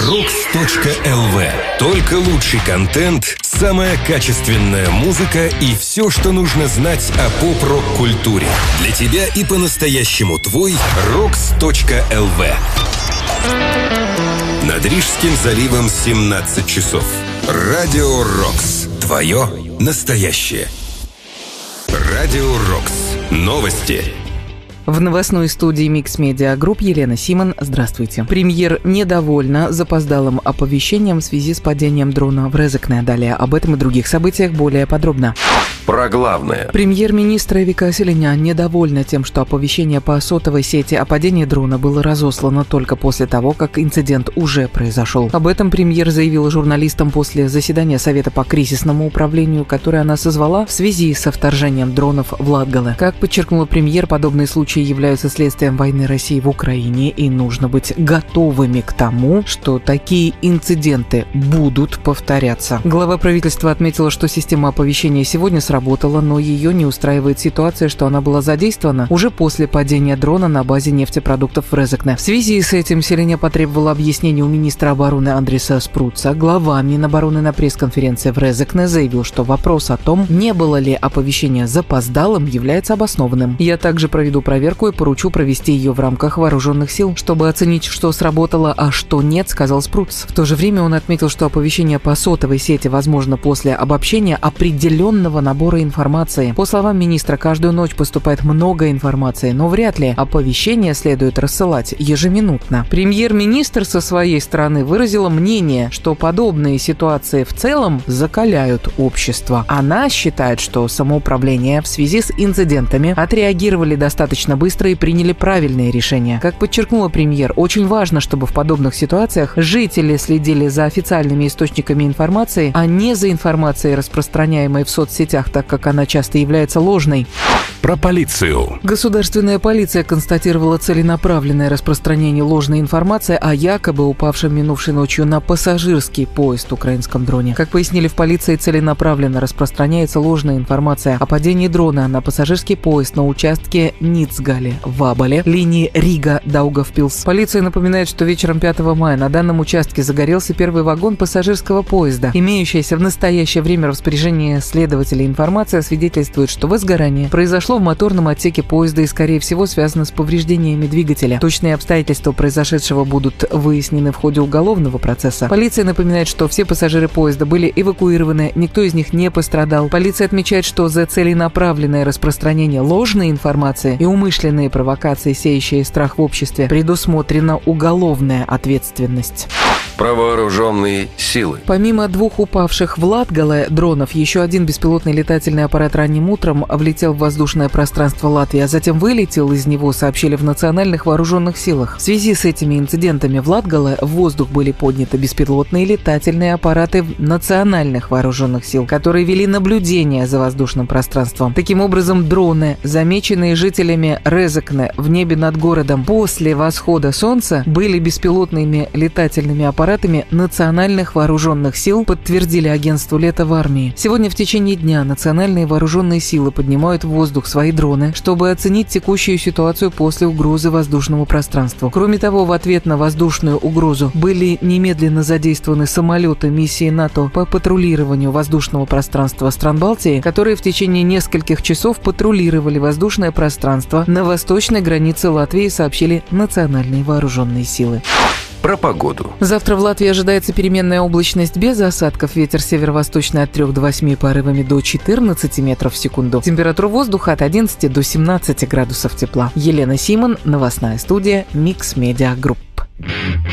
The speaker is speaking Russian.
Rocks.lv. Только лучший контент, самая качественная музыка и все, что нужно знать о поп-рок-культуре. Для тебя и по-настоящему твой Rocks.lv. Над Рижским заливом 17 часов. Радио Рокс. Твое настоящее. Радио Рокс. Новости. В новостной студии Mix Media Group Елена Симон. Здравствуйте. Премьер недовольна запоздалым оповещением в связи с падением дрона в Резекне. Далее об этом и других событиях более подробно. Про главное. Премьер-министр Вика Селенян недовольна тем, что оповещение по сотовой сети о падении дрона было разослано только после того, как инцидент уже произошел. Об этом премьер заявила журналистам после заседания Совета по кризисному управлению, которое она созвала в связи со вторжением дронов в Латгале. Как подчеркнула премьер, подобные случаи являются следствием войны России в Украине, и нужно быть готовыми к тому, что такие инциденты будут повторяться. Глава правительства отметила, что система оповещения сегодня сработала, но ее не устраивает ситуация, что она была задействована уже после падения дрона на базе нефтепродуктов в Резекне. В связи с этим Селеня потребовала объяснений у министра обороны Андриса Спруца. Глава Минобороны на пресс-конференции в Резекне заявил, что вопрос о том, не было ли оповещение запоздалым, является обоснованным. «Я также проведу проверку и поручу провести ее в рамках вооруженных сил, чтобы оценить, что сработало, а что нет», — сказал Спруц. В то же время он отметил, что оповещение по сотовой сети возможно после обобщения определенного набора информации. По словам министра, каждую ночь поступает много информации, но вряд ли оповещения следует рассылать ежеминутно. Премьер-министр со своей стороны выразила мнение, что подобные ситуации в целом закаляют общество. Она считает, что самоуправление в связи с инцидентами отреагировали достаточно быстро и приняли правильные решения. Как подчеркнула премьер, очень важно, чтобы в подобных ситуациях жители следили за официальными источниками информации, а не за информацией, распространяемой в соцсетях, так как она часто является ложной. Про полицию. Государственная полиция констатировала целенаправленное распространение ложной информации о якобы упавшем минувшей ночью на пассажирский поезд украинском дроне. Как пояснили в полиции, целенаправленно распространяется ложная информация о падении дрона на пассажирский поезд на участке Ницгале-Ваболе линии Рига-Даугавпилс. Полиция напоминает, что вечером 5 мая на данном участке загорелся первый вагон пассажирского поезда. Имеющаяся в настоящее время в распоряжении следователей информация свидетельствует, что возгорание произошло в моторном отсеке поезда и, скорее всего, связано с повреждениями двигателя. Точные обстоятельства произошедшего будут выяснены в ходе уголовного процесса. Полиция напоминает, что все пассажиры поезда были эвакуированы, никто из них не пострадал. Полиция отмечает, что за целенаправленное распространение ложной информации и умышленные провокации, сеющие страх в обществе, предусмотрена уголовная ответственность. Про вооруженные силы. Помимо 2 упавших в Латгале дронов, еще один беспилотный летательный аппарат ранним утром влетел в воздушное пространство Латвии, а затем вылетел из него, сообщили в национальных вооруженных силах. В связи с этими инцидентами в Латгале в воздух были подняты беспилотные летательные аппараты национальных вооруженных сил, которые вели наблюдение за воздушным пространством. Таким образом, дроны, замеченные жителями Резекне в небе над городом после восхода солнца, были беспилотными летательными аппаратами национальных вооруженных сил, подтвердили агентству «Лето в армии». Сегодня в течение дня национальные вооруженные силы поднимают в воздух свои дроны, чтобы оценить текущую ситуацию после угрозы воздушному пространству. Кроме того, в ответ на воздушную угрозу были немедленно задействованы самолеты миссии НАТО по патрулированию воздушного пространства стран Балтии, которые в течение нескольких часов патрулировали воздушное пространство на восточной границе Латвии, сообщили национальные вооруженные силы. Про погоду. Завтра в Латвии ожидается переменная облачность без осадков. Ветер северо-восточный от 3 до 8, порывами до 14 метров в секунду. Температура воздуха от 11 до 17 градусов тепла. Елена Симон, новостная студия Mix Media Group.